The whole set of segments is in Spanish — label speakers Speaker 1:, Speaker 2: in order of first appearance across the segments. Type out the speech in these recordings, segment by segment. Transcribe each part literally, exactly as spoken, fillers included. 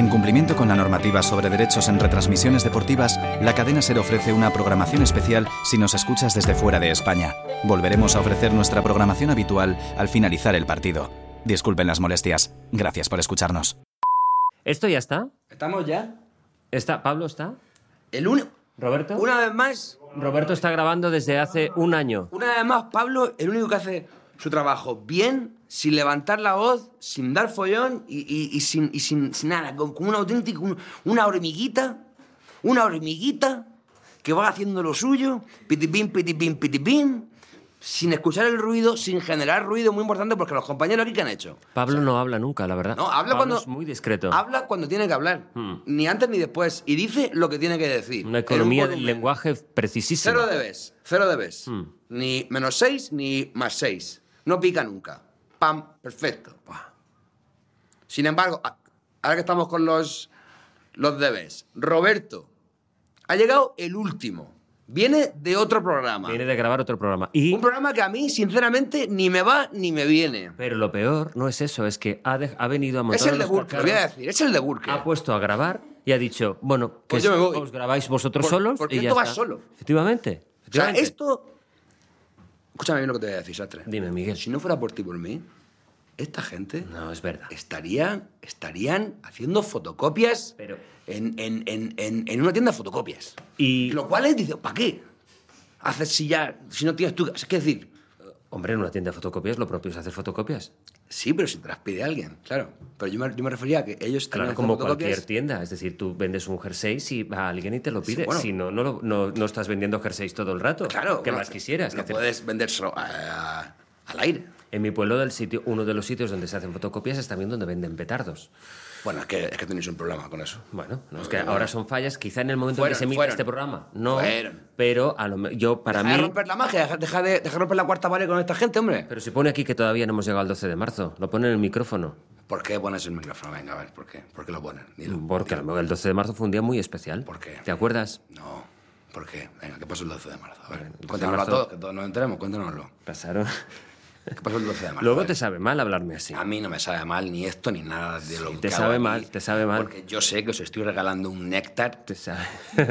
Speaker 1: En cumplimiento con la normativa sobre derechos en retransmisiones deportivas, la cadena SER ofrece una programación especial si nos escuchas desde fuera de España. Volveremos a ofrecer nuestra programación habitual al finalizar el partido. Disculpen las molestias. Gracias por escucharnos.
Speaker 2: ¿Esto ya está?
Speaker 3: ¿Estamos ya?
Speaker 2: ¿Está? ¿Pablo está?
Speaker 3: El único...
Speaker 2: ¿Roberto?
Speaker 3: Una vez más...
Speaker 2: Roberto está grabando desde hace un año.
Speaker 3: Una vez más, Pablo, el único que hace su trabajo bien, sin levantar la voz, sin dar follón y, y, y, sin, y sin, sin nada, con, con un auténtico, un, una hormiguita, una hormiguita que va haciendo lo suyo, pitipín, pitipín, pitipín, sin escuchar el ruido, sin generar ruido, muy importante, porque los compañeros aquí, ¿qué han hecho?
Speaker 2: Pablo o sea, no habla nunca, la verdad.
Speaker 3: No, habla
Speaker 2: Pablo
Speaker 3: cuando...
Speaker 2: es muy discreto.
Speaker 3: Habla cuando tiene que hablar, hmm. ni antes ni después, y dice lo que tiene que decir.
Speaker 2: Una economía del lenguaje precisísima.
Speaker 3: Cero debes, cero debes.
Speaker 2: Hmm.
Speaker 3: Ni menos seis, ni más seis. No pica nunca. Pam, perfecto. Sin embargo, ahora que estamos con los, los debes, Roberto, ha llegado el último. Viene de otro programa.
Speaker 2: Viene de grabar otro programa. Y...
Speaker 3: un programa que a mí, sinceramente, ni me va ni me viene.
Speaker 2: Pero lo peor no es eso, es que ha, de, ha venido a montar...
Speaker 3: Es el de Burke, lo voy a decir, es el de Burke.
Speaker 2: Ha puesto a grabar y ha dicho, bueno, que
Speaker 3: pues yo me voy.
Speaker 2: os grabáis vosotros
Speaker 3: por,
Speaker 2: solos
Speaker 3: porque
Speaker 2: y ya
Speaker 3: esto
Speaker 2: está.
Speaker 3: va solo.
Speaker 2: Efectivamente. efectivamente.
Speaker 3: O sea, esto... Escúchame bien lo que te voy a decir, Sastre.
Speaker 2: Dime, Miguel.
Speaker 3: Si no fuera por ti, por mí, esta gente...
Speaker 2: No, es verdad.
Speaker 3: Estarían, estarían haciendo fotocopias
Speaker 2: Pero...
Speaker 3: en, en, en, en, en una tienda de fotocopias.
Speaker 2: Y...
Speaker 3: Lo cual es, dice, ¿para qué? Haces si ya... Si no tienes tú... Es que decir...
Speaker 2: Hombre, en una tienda de fotocopias lo propio es hacer fotocopias.
Speaker 3: Sí, pero si te las pide alguien, claro. Pero yo me, yo me refería a que ellos...
Speaker 2: Claro, como cualquier tienda. Es decir, tú vendes un jersey y va a alguien y te lo pide. Sí, bueno. Si no, no, lo, no, no estás vendiendo jerseys todo el rato.
Speaker 3: Claro.
Speaker 2: ¿Qué
Speaker 3: no,
Speaker 2: más quisieras?
Speaker 3: No puedes vender solo a, a, al aire.
Speaker 2: En mi pueblo, del sitio, uno de los sitios donde se hacen fotocopias es también donde venden petardos.
Speaker 3: Bueno, es que, es que tenéis un problema con eso.
Speaker 2: Bueno, no, es que bueno. Ahora son fallas, quizá en el momento
Speaker 3: fueron,
Speaker 2: en que se emite
Speaker 3: fueron.
Speaker 2: este programa. No,
Speaker 3: fueron.
Speaker 2: Pero a lo, yo, para
Speaker 3: deja
Speaker 2: mí...
Speaker 3: de romper la magia, deja, deja, de, deja de romper la cuarta pared con esta gente, hombre.
Speaker 2: Pero se pone aquí que todavía no hemos llegado al doce de marzo. Lo pone en el micrófono.
Speaker 3: ¿Por qué pones el micrófono? Venga, a ver, ¿por qué? ¿Por qué lo ponen? Dilo.
Speaker 2: Porque dilo. El doce de marzo fue un día muy especial.
Speaker 3: ¿Por qué?
Speaker 2: ¿Te acuerdas?
Speaker 3: No. ¿Por qué? Venga, ¿qué pasó el doce de marzo? A ver,
Speaker 2: bueno,
Speaker 3: cuéntanoslo
Speaker 2: marzo...
Speaker 3: a todos, que todos nos enteremos, cuéntanoslo.
Speaker 2: Pasaron...
Speaker 3: ¿Qué pasó el doce de marzo?
Speaker 2: Luego te sabe mal hablarme así.
Speaker 3: A mí no me sabe mal ni esto ni nada de lo
Speaker 2: sí,
Speaker 3: que
Speaker 2: te
Speaker 3: hago
Speaker 2: sabe
Speaker 3: aquí,
Speaker 2: mal, te sabe mal.
Speaker 3: Porque yo sé que os estoy regalando un néctar.
Speaker 2: Te sabe.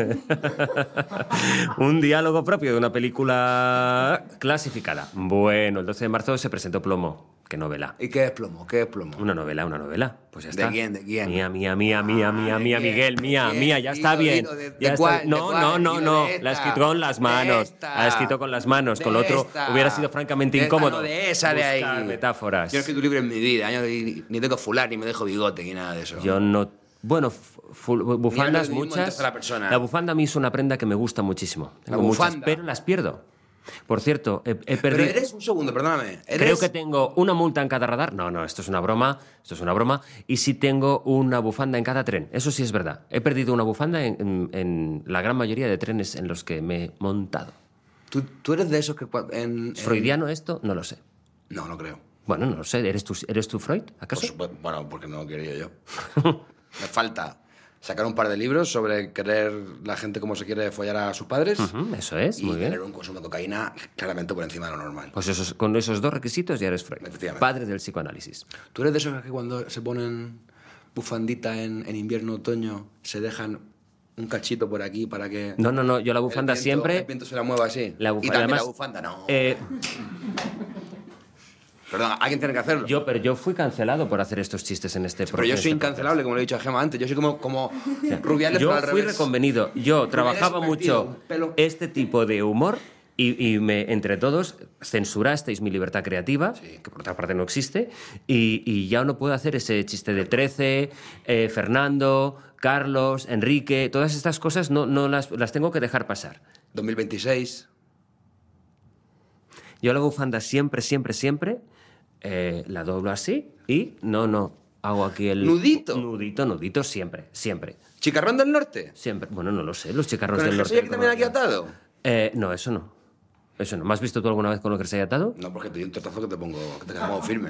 Speaker 2: Un diálogo propio de una película clasificada. Bueno, el doce de marzo se presentó Plomo. ¿Qué novela?
Speaker 3: ¿Y qué es Plomo? ¿Qué es Plomo?
Speaker 2: Una novela, una novela. Pues ya está.
Speaker 3: ¿De quién? ¿De quién?
Speaker 2: Mía, mía, mía, mía, mía, mía, Miguel, mía, mía, ya está bien. Ya está. No, no, no, no. La ha escrito con las manos. La ha escrito con las manos. Con lo otro hubiera sido francamente incómodo.
Speaker 3: De esa, de ahí.
Speaker 2: Buscar metáforas.
Speaker 3: Yo no he escrito un libro en mi vida. Yo ni tengo fular, ni me dejo bigote, ni nada de eso.
Speaker 2: Yo no... Bueno, bufandas muchas. La bufanda a mí es una prenda que me gusta muchísimo. Tengo muchas, pero las pierdo. Por cierto, he, he perdido...
Speaker 3: Pero eres un segundo, perdóname. ¿Eres...
Speaker 2: Creo que tengo una multa en cada radar. No, no, esto es una broma. Esto es una broma. Y sí tengo una bufanda en cada tren. Eso sí es verdad. He perdido una bufanda en, en, en la gran mayoría de trenes en los que me he montado.
Speaker 3: ¿Tú, tú eres de esos que... En,
Speaker 2: ¿Es freudiano esto? No lo sé.
Speaker 3: No, no creo.
Speaker 2: Bueno, no lo sé. ¿Eres tú, ¿eres tú Freud, acaso?
Speaker 3: Pues, bueno, porque no lo quería yo. Me falta... sacar un par de libros sobre querer la gente como se quiere follar a sus padres.
Speaker 2: Uh-huh, eso es,
Speaker 3: y
Speaker 2: muy bien.
Speaker 3: tener un consumo de cocaína claramente por encima de lo normal.
Speaker 2: Pues esos, con esos dos requisitos ya eres Freud. Padre del psicoanálisis.
Speaker 3: ¿Tú eres de esos que cuando se ponen bufandita en, en invierno, otoño, se dejan un cachito por aquí para que...
Speaker 2: No, no, no, yo la bufanda
Speaker 3: el viento,
Speaker 2: siempre...
Speaker 3: El viento se la mueva así.
Speaker 2: La bufanda,
Speaker 3: y también
Speaker 2: además,
Speaker 3: la bufanda, no.
Speaker 2: Eh...
Speaker 3: Perdón, alguien tiene que hacerlo.
Speaker 2: Yo, pero yo fui cancelado por hacer estos chistes en este programa.
Speaker 3: Pero yo soy
Speaker 2: este
Speaker 3: incancelable, como le he dicho a Gemma antes. Yo soy como, como Rubiales,
Speaker 2: yo
Speaker 3: pero al
Speaker 2: fui
Speaker 3: revés.
Speaker 2: reconvenido. Yo trabajaba mucho este tipo de humor y, y me, entre todos censurasteis mi libertad creativa, sí. que por otra parte no existe, y, y ya no puedo hacer ese chiste de trece, eh, Fernando, Carlos, Enrique, todas estas cosas no, no las, las tengo que dejar pasar.
Speaker 3: dos mil veintiséis.
Speaker 2: Yo la bufanda siempre, siempre, siempre... Eh, la doblo así y no, no, hago aquí el...
Speaker 3: ¿Nudito?
Speaker 2: Nudito, nudito, siempre, siempre.
Speaker 3: ¿Chicarrón del norte?
Speaker 2: Siempre, bueno, no lo sé, los chicarrones
Speaker 3: del norte. ¿Con el jersey también aquí atado?
Speaker 2: Eh, no, eso no. Eso no. ¿Me has visto tú alguna vez con el jersey atado?
Speaker 3: No, porque te doy un tortazo que te pongo, que te pongo firme.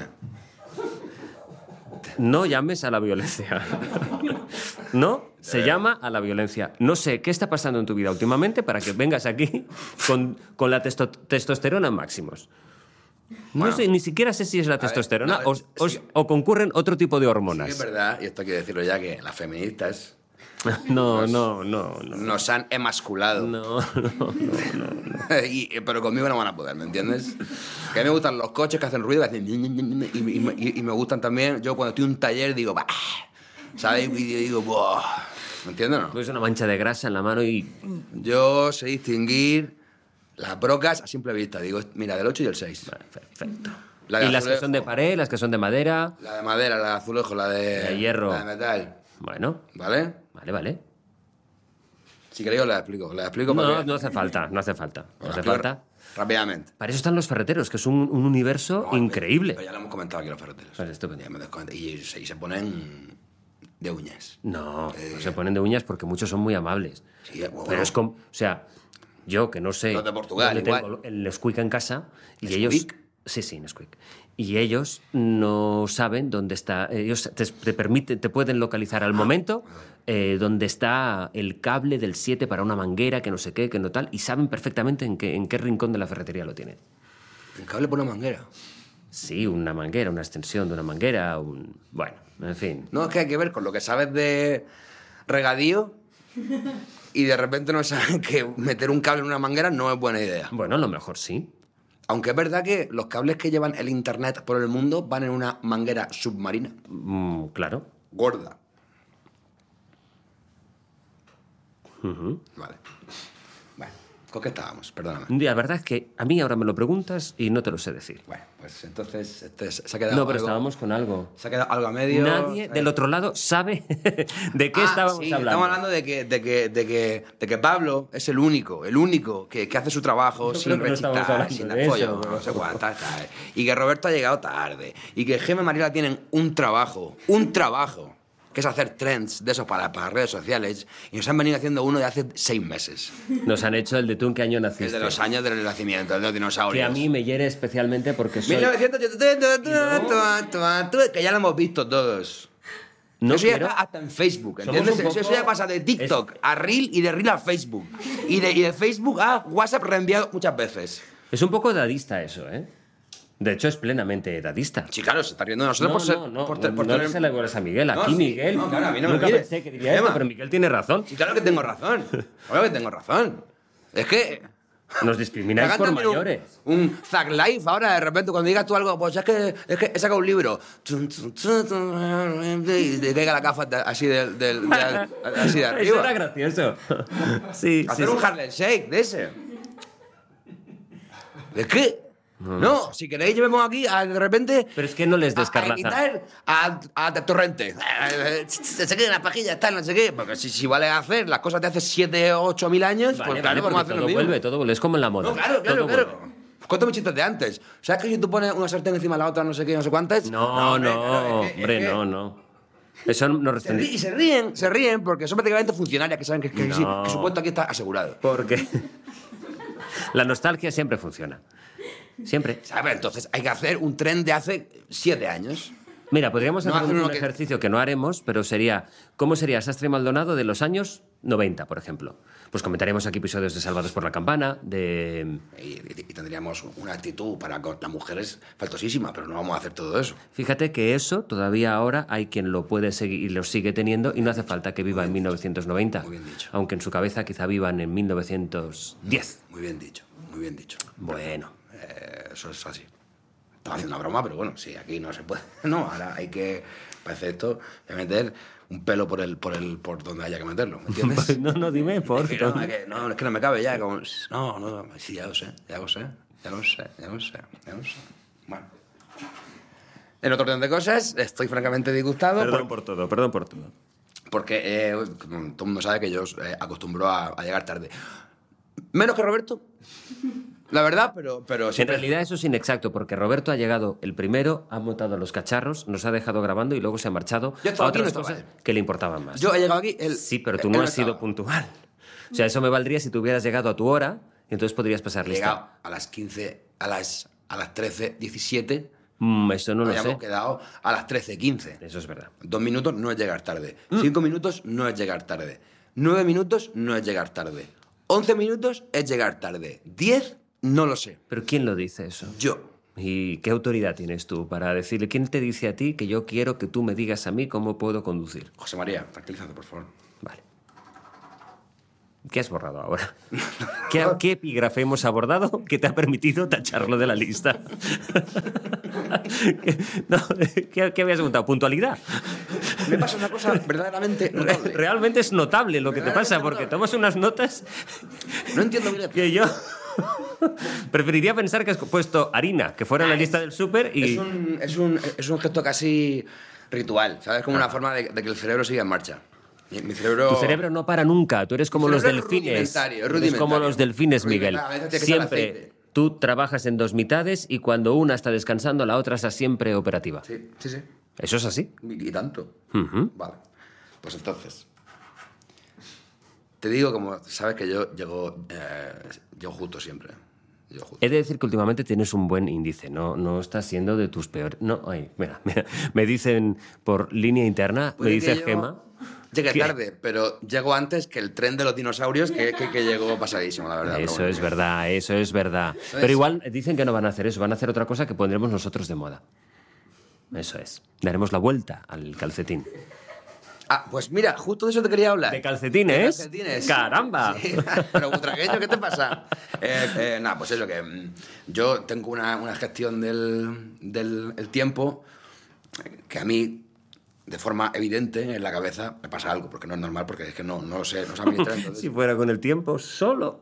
Speaker 2: No llames a la violencia. No se llama a la violencia. No sé qué está pasando en tu vida últimamente para que vengas aquí con, con la testo- testosterona en máximos. No
Speaker 3: Bueno.
Speaker 2: sé, ni siquiera sé si es la testosterona
Speaker 3: no,
Speaker 2: o,
Speaker 3: es-
Speaker 2: o-
Speaker 3: sí.
Speaker 2: o concurren otro tipo de
Speaker 3: Sí,
Speaker 2: hormonas.
Speaker 3: es verdad, y esto quiero decirlo ya, que las feministas
Speaker 2: No, no, no, no.
Speaker 3: nos han emasculado.
Speaker 2: No, no, no.
Speaker 3: Y- pero conmigo no van a poder, ¿me entiendes? Que a mí me gustan los coches que hacen ruido, que hacen... Y, y- y- y me gustan también... Yo cuando estoy en un taller digo... "Bah", ¿sabes? Y digo... "Buah". ¿Me entiendes o no?
Speaker 2: Pues una mancha de grasa en la mano y...
Speaker 3: Yo sé distinguir las brocas a simple vista. Digo, mira, del ocho y el seis.
Speaker 2: Perfecto.
Speaker 3: La de
Speaker 2: y las que
Speaker 3: azulejo.
Speaker 2: son de pared, las que son de madera...
Speaker 3: La de madera, la de azulejo, la de...
Speaker 2: La de hierro.
Speaker 3: La de metal.
Speaker 2: Bueno,
Speaker 3: ¿Vale?
Speaker 2: vale, vale.
Speaker 3: Si queréis os la explico. La explico
Speaker 2: No,
Speaker 3: porque...
Speaker 2: no hace falta, no hace falta. No
Speaker 3: os la
Speaker 2: hace
Speaker 3: explico
Speaker 2: falta.
Speaker 3: Rápidamente.
Speaker 2: Para eso están los ferreteros, que es un, un universo
Speaker 3: No,
Speaker 2: increíble.
Speaker 3: Pero ya lo hemos comentado aquí los ferreteros.
Speaker 2: Pues estupendo.
Speaker 3: Ya me desconecto. Y, se- y se ponen de uñas.
Speaker 2: No,
Speaker 3: Eh,
Speaker 2: no se ponen de uñas porque muchos son muy amables.
Speaker 3: Sí, bueno,
Speaker 2: Pero es como... O sea, yo que no sé...
Speaker 3: Los de Portugal,
Speaker 2: dónde
Speaker 3: igual.
Speaker 2: tengo el Nesquik en casa y
Speaker 3: ¿Nesquik?
Speaker 2: ellos... Sí, sí, Nesquik. Y ellos no saben dónde está... Ellos te, te permiten, te pueden localizar al momento eh, dónde está el cable del siete para una manguera, que no sé qué, que no tal, y saben perfectamente en qué, en qué rincón de la ferretería lo tienen.
Speaker 3: El cable por una manguera.
Speaker 2: Sí, una manguera, una extensión de una manguera, un... Bueno, en fin.
Speaker 3: No, es que hay que ver con lo que sabes de regadío y de repente no sabes que meter un cable en una manguera no es buena idea.
Speaker 2: Bueno, a lo mejor sí.
Speaker 3: Aunque es verdad que los cables que llevan el internet por el mundo van en una manguera submarina.
Speaker 2: Mm, claro.
Speaker 3: Gorda.
Speaker 2: Ujú.
Speaker 3: Vale. Bueno, ¿con qué estábamos? Perdóname.
Speaker 2: La verdad es que a mí ahora me lo preguntas y no te lo sé decir.
Speaker 3: Bueno, pues entonces este, se ha quedado
Speaker 2: No, pero
Speaker 3: algo,
Speaker 2: estábamos con algo.
Speaker 3: se ha quedado algo a medio.
Speaker 2: Nadie
Speaker 3: ¿sabes?
Speaker 2: del otro lado sabe de qué
Speaker 3: Ah,
Speaker 2: estábamos
Speaker 3: sí,
Speaker 2: hablando.
Speaker 3: Estamos hablando de que, de que, de que, de que Pablo es el único, el único que, que hace su trabajo
Speaker 2: Yo
Speaker 3: sin
Speaker 2: creo que no estamos
Speaker 3: rechistar,
Speaker 2: hablando
Speaker 3: sin
Speaker 2: de
Speaker 3: dar
Speaker 2: eso,
Speaker 3: pollo,
Speaker 2: pero-
Speaker 3: no sé cuántas, tal. Y que Roberto ha llegado tarde. Y que Gemma y Mariela tienen un trabajo, un trabajo, que es hacer trends de esos para, para redes sociales. Y nos han venido haciendo uno de hace seis meses.
Speaker 2: Nos han hecho el de tú en qué año naciste.
Speaker 3: El de los años del nacimiento, el de los dinosaurios.
Speaker 2: Que a mí me hiere especialmente porque soy...
Speaker 3: mil novecientos que ya lo hemos visto todos.
Speaker 2: No
Speaker 3: Eso ya
Speaker 2: quiero-
Speaker 3: está hasta en Facebook,
Speaker 2: Somos
Speaker 3: ¿entiendes?
Speaker 2: un poco-
Speaker 3: Eso ya pasa de TikTok a Reel y de Reel a Facebook. Y de, y de Facebook a WhatsApp reenviado muchas veces.
Speaker 2: Es un poco dadista eso, ¿eh? De hecho, es plenamente dadista.
Speaker 3: Sí, claro, se está riendo de nosotros
Speaker 2: No,
Speaker 3: por ser...
Speaker 2: no, no,
Speaker 3: por,
Speaker 2: no,
Speaker 3: te- por
Speaker 2: no
Speaker 3: tener-
Speaker 2: le se le vuelves a Miguel. Aquí
Speaker 3: No, sí.
Speaker 2: Miguel...
Speaker 3: No, claro, a mí no me
Speaker 2: nunca
Speaker 3: mire.
Speaker 2: pensé que diría
Speaker 3: Gemma.
Speaker 2: esto, pero Miguel tiene razón.
Speaker 3: Sí, claro que tengo razón. Claro que tengo razón. Es que...
Speaker 2: Nos discrimináis
Speaker 3: Hagan
Speaker 2: por
Speaker 3: también un-
Speaker 2: mayores.
Speaker 3: Un, Zack Life ahora, de repente, cuando digas tú algo, pues es que, es que he sacado un libro. Tun, tun, tun, tun, Y te caiga la gafa de- así de, del- de- así de
Speaker 2: Eso
Speaker 3: arriba.
Speaker 2: era gracioso. Sí, sí,
Speaker 3: Hacer
Speaker 2: sí.
Speaker 3: un Harlem Shake de ese. ¿De qué? No, si queréis, yo me pongo aquí a, de repente.
Speaker 2: Pero es que no les
Speaker 3: a- a
Speaker 2: descarnazan.
Speaker 3: imitar a, a Torrente. Se sé qué, las pajillas, tal, no sé qué. Porque si, si vale hacer las cosas de hace siete o ocho mil años,
Speaker 2: Vale,
Speaker 3: pues
Speaker 2: vale,
Speaker 3: claro, vamos a
Speaker 2: porque
Speaker 3: hacer lo
Speaker 2: todo
Speaker 3: mismo.
Speaker 2: vuelve, todo vuelve. Es como en la moda.
Speaker 3: No, claro, claro,
Speaker 2: Todo
Speaker 3: claro.
Speaker 2: vuelve.
Speaker 3: Cuento mis chistes de antes. ¿Sabes que si tú pones una sartén encima de la otra, no sé qué, no sé cuántas?
Speaker 2: No,
Speaker 3: hombre,
Speaker 2: no,
Speaker 3: claro, es que- es
Speaker 2: hombre,
Speaker 3: que-
Speaker 2: no, no. Eso no
Speaker 3: Se
Speaker 2: responde.
Speaker 3: ríen, y se ríen, se ríen, porque son prácticamente funcionarias que saben que, que, sí,
Speaker 2: No.
Speaker 3: que su puesto aquí está asegurado.
Speaker 2: Porque la nostalgia siempre funciona. Siempre.
Speaker 3: ¿Sabes? Entonces hay que hacer un tren de hace siete años.
Speaker 2: Mira, podríamos
Speaker 3: No
Speaker 2: hacer
Speaker 3: hacer
Speaker 2: un,
Speaker 3: uno que-
Speaker 2: ejercicio que no haremos, pero sería... ¿Cómo sería Sastre y Maldonado de los años noventa, por ejemplo? Pues comentaríamos aquí episodios de Salvados por la Campana, de...
Speaker 3: Y, y- y tendríamos una actitud para con las mujeres faltosísima, pero no vamos a hacer todo eso.
Speaker 2: Fíjate que eso todavía ahora hay quien lo puede seguir y lo sigue teniendo y no hace falta que viva en mil novecientos noventa.
Speaker 3: Muy bien dicho.
Speaker 2: Aunque en su cabeza quizá vivan en mil novecientos diez.
Speaker 3: Muy bien dicho, muy bien dicho.
Speaker 2: Bueno.
Speaker 3: Eh, eso es así. Estaba haciendo una broma, pero bueno, sí, aquí no se puede. No, ahora hay que, parece esto, voy a meter un pelo por el, por el, por donde haya que meterlo, ¿me entiendes?
Speaker 2: No, no, dime, por
Speaker 3: Es que no, es que, no, es que no me cabe ya. Como, no, no, sí, ya lo sé, ya lo sé, ya lo sé, ya lo sé, ya lo sé. Bueno. En otro orden de cosas, estoy francamente disgustado
Speaker 2: Perdón
Speaker 3: por-
Speaker 2: por todo, perdón por todo.
Speaker 3: porque eh, todo el mundo sabe que yo eh, acostumbro a, a llegar tarde. Menos que Roberto, la verdad, pero, pero
Speaker 2: En
Speaker 3: siempre...
Speaker 2: realidad eso es inexacto, porque Roberto ha llegado el primero, ha montado los cacharros, nos ha dejado grabando y luego se ha marchado
Speaker 3: Yo
Speaker 2: a
Speaker 3: estaba aquí y
Speaker 2: otras
Speaker 3: no estaba
Speaker 2: cosas
Speaker 3: él.
Speaker 2: que le importaban más.
Speaker 3: Yo he llegado aquí... El,
Speaker 2: Sí, pero tú
Speaker 3: él
Speaker 2: no
Speaker 3: no
Speaker 2: has sido
Speaker 3: estaba.
Speaker 2: puntual. O sea, eso me valdría si tú hubieras llegado a tu hora y entonces podrías pasar
Speaker 3: He
Speaker 2: lista.
Speaker 3: llegado a las quince, a las, a las trece diecisiete,
Speaker 2: Mm, eso no lo
Speaker 3: habíamos
Speaker 2: sé.
Speaker 3: quedado a las trece quince.
Speaker 2: Eso es verdad.
Speaker 3: Dos minutos no es llegar tarde.
Speaker 2: Mm.
Speaker 3: Cinco minutos no es llegar tarde. Nueve minutos no es llegar tarde. Once minutos es llegar tarde. Diez, no lo sé.
Speaker 2: Pero ¿quién lo dice eso?
Speaker 3: Yo.
Speaker 2: ¿Y qué autoridad tienes tú para decirle? ¿Quién te dice a ti que yo quiero que tú me digas a mí cómo puedo conducir?
Speaker 3: José María, tranquilízate, por favor.
Speaker 2: Vale. ¿Qué has borrado ahora? ¿Qué, ¿Qué epígrafe hemos abordado que te ha permitido tacharlo de la lista? No, ¿qué, ¿Qué habías preguntado? ¿Puntualidad?
Speaker 3: Me pasa una cosa verdaderamente notable.
Speaker 2: Realmente es notable lo que te pasa, porque tomas unas notas...
Speaker 3: No entiendo bien.
Speaker 2: Que yo... Preferiría pensar que has puesto harina, que fuera en la lista del súper y...
Speaker 3: Es un, es, un, es un gesto casi ritual, ¿sabes? Como una forma de, de que el cerebro siga en marcha. Mi, mi cerebro...
Speaker 2: Tu cerebro no para nunca, tú eres como los delfines. Eres como los delfines, Miguel. Siempre tú trabajas en dos mitades y cuando una está descansando, la otra está siempre operativa.
Speaker 3: Sí, sí, sí.
Speaker 2: ¿Eso es así?
Speaker 3: Y, y tanto.
Speaker 2: Uh-huh.
Speaker 3: Vale. Pues entonces... Te digo, como sabes que yo llego, eh, llego justo siempre. Llego justo.
Speaker 2: He de decir que últimamente tienes un buen índice, no, no estás siendo de tus peores... No, ay, mira, mira, me dicen por línea interna, me dice Gema...
Speaker 3: Llegué
Speaker 2: ¿Qué?
Speaker 3: tarde, pero llego antes que el tren de los dinosaurios, que, que, que llegó pasadísimo, la verdad.
Speaker 2: Eso
Speaker 3: bueno,
Speaker 2: es verdad, eso es verdad. Pero igual dicen que no van a hacer eso, van a hacer otra cosa que pondremos nosotros de moda. Eso es. Daremos la vuelta al calcetín.
Speaker 3: Ah, pues mira, justo de eso te quería hablar.
Speaker 2: ¿De calcetines?
Speaker 3: ¿De calcetines?
Speaker 2: ¡Caramba!
Speaker 3: Sí. Pero butragueño, ¿qué te pasa? Eh, eh, nada, pues eso, que mm, yo tengo una, una gestión del, del el tiempo que a mí, de forma evidente, en la cabeza me pasa algo, porque no es normal, porque es que no, no lo sé, no sé administrar. Entonces...
Speaker 2: Si fuera con el tiempo, solo.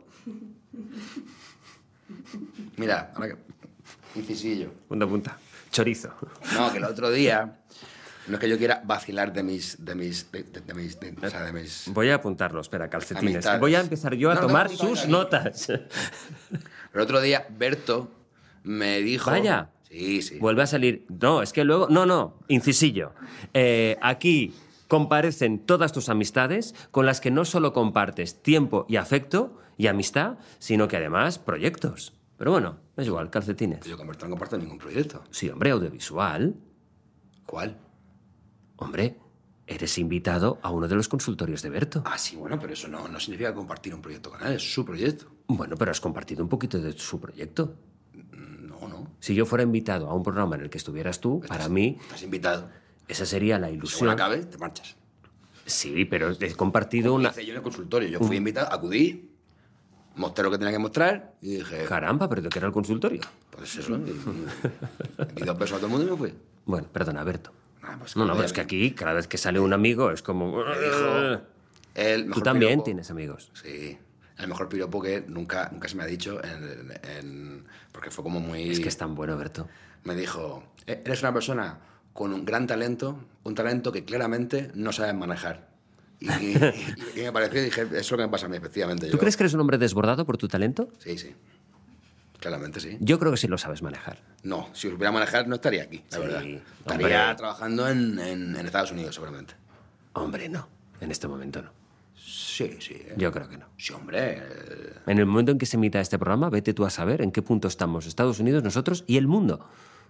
Speaker 3: Mira, ahora que... Incisillo.
Speaker 2: Punta, punta. Chorizo.
Speaker 3: No, que el otro día... No es que yo quiera vacilar de mis... De mis, de, de, de mis, de, o sea, de mis...
Speaker 2: Voy a apuntarlo, espera, calcetines.
Speaker 3: Amistades.
Speaker 2: Voy a empezar yo a
Speaker 3: No, no,
Speaker 2: tomar
Speaker 3: no, no,
Speaker 2: sus
Speaker 3: no, no.
Speaker 2: notas.
Speaker 3: El otro día Berto me dijo...
Speaker 2: Vaya.
Speaker 3: Sí, sí.
Speaker 2: Vuelve a salir... No, es que luego... No, no, incisillo. Eh, aquí comparecen todas tus amistades con las que no solo compartes tiempo y afecto y amistad, sino que además proyectos. Pero bueno, es igual, calcetines.
Speaker 3: Yo con Berto no comparto ningún proyecto.
Speaker 2: Sí, hombre, audiovisual.
Speaker 3: ¿Cuál?
Speaker 2: Hombre, eres invitado a uno de los consultorios de Berto.
Speaker 3: Ah, sí, bueno, pero eso no, no significa compartir un proyecto con él, es su proyecto.
Speaker 2: Bueno, pero has compartido un poquito de su proyecto.
Speaker 3: No, no.
Speaker 2: Si yo fuera invitado a un programa en el que estuvieras tú,
Speaker 3: Estás,
Speaker 2: para mí,
Speaker 3: Estás invitado.
Speaker 2: esa sería la
Speaker 3: Según
Speaker 2: ilusión.
Speaker 3: acabe, te marchas.
Speaker 2: Sí, pero he compartido
Speaker 3: Como
Speaker 2: una...
Speaker 3: hice yo en el consultorio. Yo fui invitado, acudí, mostré lo que tenía que mostrar y dije...
Speaker 2: Caramba, pero ¿de qué era el consultorio?
Speaker 3: Pues eso, y, y, y dos besos a todo el mundo y me fui.
Speaker 2: Bueno, perdona, Berto.
Speaker 3: Ah, pues
Speaker 2: No, no,
Speaker 3: que
Speaker 2: pero es que aquí, cada vez que sale un amigo, es como...
Speaker 3: me dijo el
Speaker 2: Tú
Speaker 3: mejor
Speaker 2: también
Speaker 3: piropo.
Speaker 2: tienes amigos.
Speaker 3: Sí, el mejor piropo que nunca, nunca se me ha dicho, en, en- porque fue como muy...
Speaker 2: Es que es tan bueno, Berto.
Speaker 3: Me dijo, "E- eres una persona con un gran talento, un talento que claramente no sabes manejar. Y, y- y me pareció y dije, eso es lo que me pasa a mí, efectivamente.
Speaker 2: ¿Tú
Speaker 3: yo-
Speaker 2: crees que eres un hombre desbordado por tu talento?
Speaker 3: Sí, sí. Claramente sí.
Speaker 2: Yo creo que sí lo sabes manejar.
Speaker 3: No, si supiera manejar no estaría aquí, la
Speaker 2: Sí,
Speaker 3: verdad.
Speaker 2: hombre.
Speaker 3: Estaría trabajando en, en- en Estados Unidos, seguramente.
Speaker 2: Hombre, no. En este momento no.
Speaker 3: Sí, sí. ¿eh?
Speaker 2: Yo creo que no.
Speaker 3: Sí, hombre. eh,
Speaker 2: En el momento en que se emita este programa, vete tú a saber en qué punto estamos Estados Unidos, nosotros y el mundo.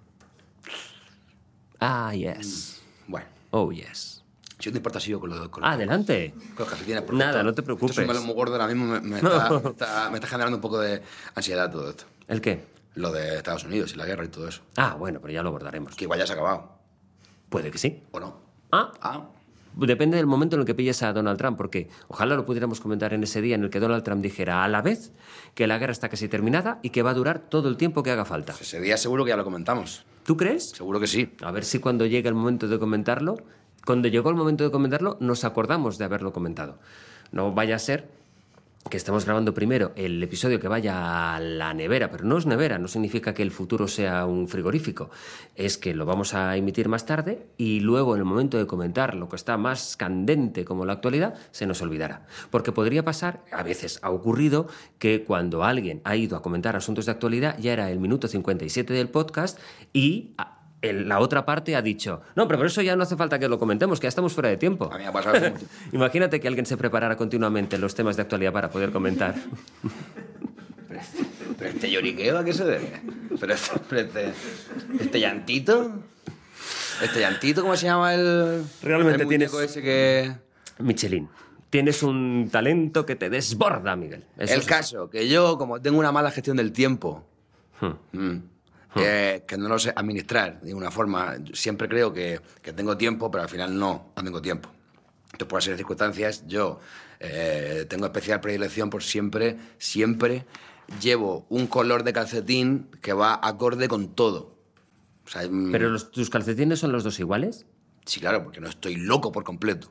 Speaker 2: Ah, yes.
Speaker 3: Bueno,
Speaker 2: Oh, yes.
Speaker 3: si no te importa, sigo con los con
Speaker 2: Ah,
Speaker 3: los-
Speaker 2: adelante.
Speaker 3: con los calcetines. porque
Speaker 2: Nada,
Speaker 3: esto-
Speaker 2: no te preocupes.
Speaker 3: Esto es un melón muy gordo ahora mismo, me, me está, me está- me está generando un poco de ansiedad todo esto.
Speaker 2: ¿El qué?
Speaker 3: Lo de Estados Unidos y la guerra y todo eso.
Speaker 2: Ah, bueno, pero ya lo abordaremos.
Speaker 3: Que igual ya se ha acabado,
Speaker 2: Puede que sí.
Speaker 3: ¿o no?
Speaker 2: Ah,
Speaker 3: Ah,
Speaker 2: depende del momento en el que pilles a Donald Trump, porque ojalá lo pudiéramos comentar en ese día en el que Donald Trump dijera a la vez que la guerra está casi terminada y que va a durar todo el tiempo que haga falta.
Speaker 3: ese día seguro que ya lo comentamos.
Speaker 2: ¿Tú crees?
Speaker 3: Seguro que sí.
Speaker 2: A ver si cuando llegue el momento de comentarlo, cuando llegó el momento de comentarlo, nos acordamos de haberlo comentado. No vaya a ser que estemos grabando primero el episodio que vaya a la nevera, pero no es nevera, no significa que el futuro sea un frigorífico, es que lo vamos a emitir más tarde y luego en el momento de comentar lo que está más candente como la actualidad, se nos olvidará. Porque podría pasar, a veces ha ocurrido, que cuando alguien ha ido a comentar asuntos de actualidad ya era el minuto cincuenta y siete del podcast y... el- la otra parte ha dicho, no, pero por eso ya no hace falta que lo comentemos, que ya estamos fuera de tiempo.
Speaker 3: A mí me ha pasado hace mucho.
Speaker 2: Imagínate que alguien se preparara continuamente los temas de actualidad para poder comentar.
Speaker 3: Pero este, pero este lloriqueo, ¿a qué se debe? Pero este, pero este, este llantito... Este llantito, ¿cómo se llama el...
Speaker 2: Realmente
Speaker 3: el muñeco
Speaker 2: tienes-
Speaker 3: ese que...
Speaker 2: Michelin, tienes un talento que te desborda, Miguel. Eso
Speaker 3: el
Speaker 2: es-
Speaker 3: caso, que yo, como tengo una mala gestión del tiempo...
Speaker 2: Hmm.
Speaker 3: mm, eh, que no lo sé administrar de una forma. Siempre creo que, que tengo tiempo, pero al final no, no tengo tiempo. Entonces, por esas circunstancias, yo eh, tengo especial predilección por siempre, siempre llevo un color de calcetín que va acorde con todo. O sea,
Speaker 2: ¿Pero los, tus calcetines son los dos iguales?
Speaker 3: Sí, claro, porque no estoy loco por completo.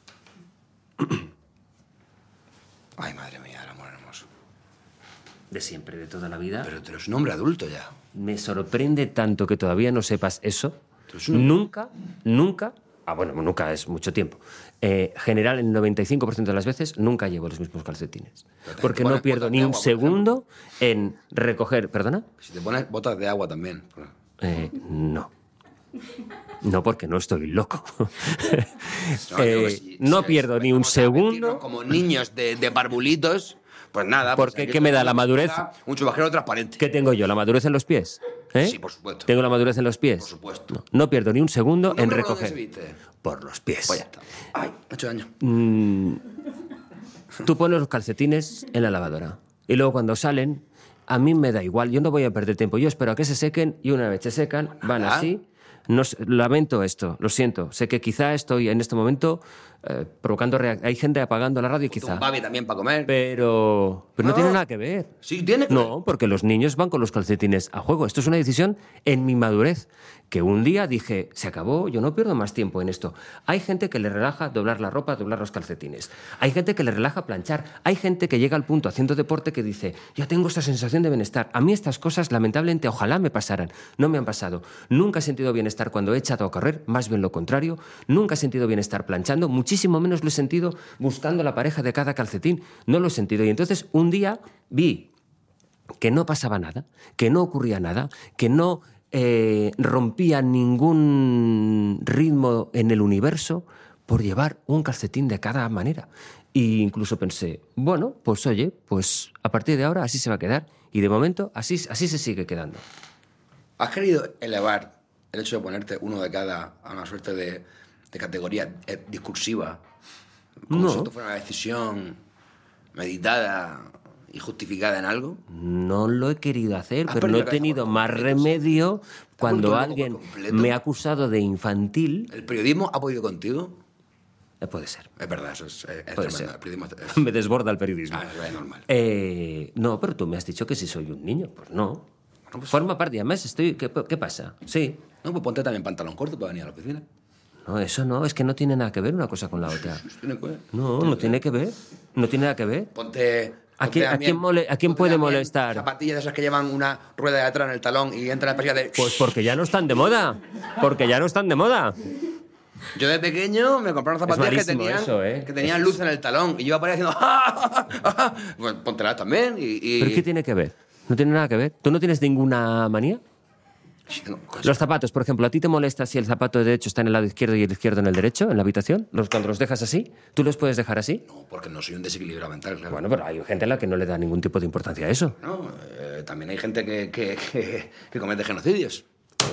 Speaker 3: Ay, madre mía, el amor hermoso.
Speaker 2: De siempre, de toda la vida.
Speaker 3: Pero tú eres un hombre adulto ya.
Speaker 2: Me sorprende tanto que todavía no sepas eso.
Speaker 3: Tú eres un...
Speaker 2: Nunca, nunca... Ah, bueno, nunca es mucho tiempo. Eh, general, el noventa y cinco por ciento de las veces nunca llevo los mismos calcetines. Porque no pierdo ni un agua, segundo en recoger... ¿Perdona?
Speaker 3: Si te pones botas de agua también.
Speaker 2: Eh, no. No, porque no estoy loco.
Speaker 3: No,
Speaker 2: eh,
Speaker 3: si,
Speaker 2: no
Speaker 3: si,
Speaker 2: pierdo
Speaker 3: si,
Speaker 2: ni un segundo.
Speaker 3: Como niños de, de barbulitos, pues nada.
Speaker 2: ¿Por qué? ¿Qué me da la madurez?
Speaker 3: Un chubasquero transparente.
Speaker 2: ¿Qué tengo yo? ¿La madurez en los pies? ¿Eh?
Speaker 3: Sí, por supuesto.
Speaker 2: ¿Tengo la madurez en los pies?
Speaker 3: Por supuesto.
Speaker 2: No, no pierdo ni un segundo en recoger.
Speaker 3: ¿Por dónde se viste?
Speaker 2: Por los pies.
Speaker 3: Pues ya está. Ay, ocho años.
Speaker 2: Mm, tú pones los calcetines en la lavadora y luego cuando salen, a mí me da igual. Yo no voy a perder tiempo. Yo espero a que se sequen y una vez se secan, van
Speaker 3: Nada.
Speaker 2: así. No, lamento esto, lo siento. Sé que quizá estoy en este momento eh, provocando... Reac- Hay gente apagando la radio quizá.
Speaker 3: Un babi también para comer.
Speaker 2: Pero, pero no. no tiene nada que ver.
Speaker 3: Sí, tiene que
Speaker 2: No, porque los niños van con los calcetines a juego. Esto es una decisión en mi madurez. Que un día dije, se acabó, yo no pierdo más tiempo en esto. Hay gente que le relaja doblar la ropa, doblar los calcetines. Hay gente que le relaja planchar. Hay gente que llega al punto haciendo deporte que dice, ya tengo esta sensación de bienestar. A mí estas cosas, lamentablemente, ojalá me pasaran. No me han pasado. Nunca he sentido bienestar cuando he echado a correr, más bien lo contrario. Nunca he sentido bienestar planchando, muchísimo menos lo he sentido buscando la pareja de cada calcetín. No lo he sentido. Y entonces un día vi que no pasaba nada, que no ocurría nada, que no... Eh, rompía ningún ritmo en el universo por llevar un calcetín de cada manera. E incluso pensé, bueno, pues oye, pues a partir de ahora así se va a quedar. Y de momento así, así se sigue quedando.
Speaker 3: ¿Has querido elevar el hecho de ponerte uno de cada a una suerte de, de categoría eh, discursiva? Como
Speaker 2: No.
Speaker 3: si esto fuera una decisión meditada y justificada en algo.
Speaker 2: No lo he querido hacer,
Speaker 3: Has
Speaker 2: pero no
Speaker 3: perdido
Speaker 2: he
Speaker 3: la
Speaker 2: tenido
Speaker 3: cabeza por
Speaker 2: más
Speaker 3: completo,
Speaker 2: remedio
Speaker 3: ¿Te has
Speaker 2: cuando
Speaker 3: vuelto loco
Speaker 2: alguien
Speaker 3: por completo?
Speaker 2: me ha acusado de infantil.
Speaker 3: ¿El periodismo ha podido contigo?
Speaker 2: Eh, puede ser.
Speaker 3: Es verdad, eso es, es
Speaker 2: Puede
Speaker 3: tremendo.
Speaker 2: ser.
Speaker 3: El periodismo es,
Speaker 2: Me desborda el periodismo.
Speaker 3: ah, es normal.
Speaker 2: Eh, no, pero tú me has dicho que si soy un niño. Pues no. Forma parte, además estoy... ¿Qué, qué pasa? Sí.
Speaker 3: No, pues ponte también pantalón corto para venir a la oficina.
Speaker 2: No, eso no, es que no tiene nada que ver una cosa con la otra.
Speaker 3: Tiene que ver.
Speaker 2: No, no tiene que ver. No tiene nada que ver.
Speaker 3: Ponte...
Speaker 2: ¿A
Speaker 3: ponte
Speaker 2: quién- a
Speaker 3: también-
Speaker 2: quién mole- a quién
Speaker 3: ponte
Speaker 2: puede
Speaker 3: también
Speaker 2: molestar?
Speaker 3: Zapatillas de esas que llevan una rueda de atrás en el talón y entra la perilla de...
Speaker 2: Pues porque ya no están de moda. Porque ya no están de moda.
Speaker 3: Yo de pequeño me compraron zapatillas que
Speaker 2: malísimo
Speaker 3: tenían,
Speaker 2: eso, ¿eh?
Speaker 3: que tenían luz en el talón y yo iba por ahí haciendo... Pues póntelas también y... y...
Speaker 2: ¿Pero qué tiene que ver? No tiene nada que ver. ¿Tú no tienes ninguna manía?
Speaker 3: Sí, tengo cosas.
Speaker 2: Los zapatos, por ejemplo, ¿a ti te molesta si el zapato derecho está en el lado izquierdo y el izquierdo en el derecho, en la habitación? Los, cuando los dejas así, ¿tú los puedes dejar así?
Speaker 3: No, porque no soy un desequilibrio mental, claro.
Speaker 2: Bueno, pero hay gente a la que no le da ningún tipo de importancia a eso.
Speaker 3: No, eh, también hay gente que, que, que, que comete genocidios.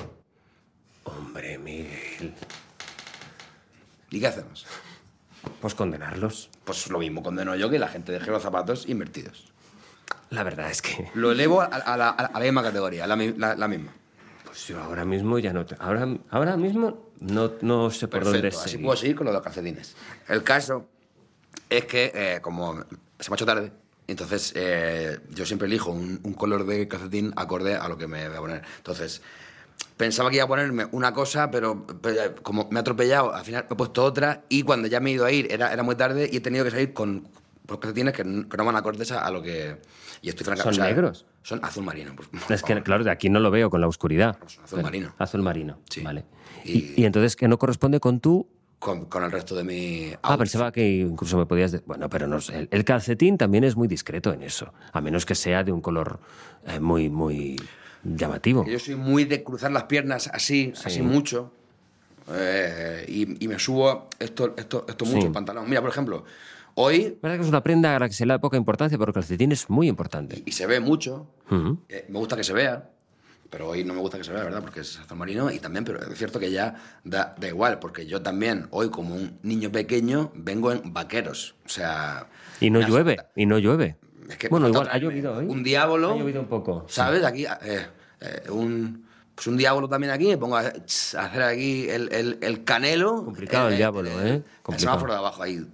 Speaker 2: Hombre, Miguel.
Speaker 3: ¿Y qué hacemos?
Speaker 2: Pues condenarlos.
Speaker 3: Pues lo mismo condeno yo que la gente deje los zapatos invertidos.
Speaker 2: La verdad es que...
Speaker 3: Lo elevo a, a la, a la misma categoría, a la, mi- la, la misma.
Speaker 2: Pues yo ahora mismo ya no... te- Ahora, ahora mismo no, no sé por dónde
Speaker 3: Perfecto, así
Speaker 2: seguir.
Speaker 3: puedo seguir con los dos calcetines. El caso es que, eh, como se me ha hecho tarde, entonces eh, yo siempre elijo un, un color de calcetín acorde a lo que me voy a poner. Entonces, pensaba que iba a ponerme una cosa, pero, pero como me ha atropellado, al final me he puesto otra y cuando ya me he ido a ir era, era muy tarde y he tenido que salir con los calcetines que, no- que no van acordes a, a lo que... Y estoy franca,
Speaker 2: ¿Son
Speaker 3: o sea,
Speaker 2: negros?
Speaker 3: Son azul marino. Por, por
Speaker 2: Es que,
Speaker 3: favor.
Speaker 2: claro, de aquí no lo veo con la oscuridad.
Speaker 3: Son azul marino.
Speaker 2: Azul marino,
Speaker 3: Sí.
Speaker 2: vale.
Speaker 3: Y-
Speaker 2: Y, y entonces, ¿que no corresponde con tú?
Speaker 3: Con, con el resto de mi...
Speaker 2: Ah,
Speaker 3: outfit.
Speaker 2: pensaba que incluso me podías... de- Bueno, pero no sé. El, el calcetín también es muy discreto en eso. A menos que sea de un color eh, muy, muy llamativo.
Speaker 3: Que yo soy muy de cruzar las piernas así,
Speaker 2: Sí.
Speaker 3: así mucho. eh, y, y me subo esto, esto, esto mucho
Speaker 2: Sí.
Speaker 3: el pantalón. Mira, por ejemplo, hoy,
Speaker 2: Es verdad que es una prenda a la que se le da poca importancia, pero el calcetín es muy importante.
Speaker 3: y se ve mucho,
Speaker 2: Ujú.
Speaker 3: eh, me gusta que se vea, pero hoy no me gusta que se vea, ¿verdad? Porque es azul marino y también, pero es cierto que ya da, da igual, porque yo también, hoy como un niño pequeño, vengo en vaqueros. O sea...
Speaker 2: Y no
Speaker 3: me
Speaker 2: llueve,
Speaker 3: asusta.
Speaker 2: y no llueve.
Speaker 3: Es que
Speaker 2: bueno,
Speaker 3: me
Speaker 2: igual,
Speaker 3: falta
Speaker 2: ha
Speaker 3: traerme
Speaker 2: llovido hoy.
Speaker 3: Un diablo.
Speaker 2: Ha llovido un poco.
Speaker 3: ¿Sabes? Aquí, eh, Eh, un, pues un diablo también aquí, me pongo a, a hacer aquí el, el, el canelo.
Speaker 2: Complicado el, el diablo, ¿eh?
Speaker 3: El,
Speaker 2: Complicado.
Speaker 3: el semáforo de abajo ahí.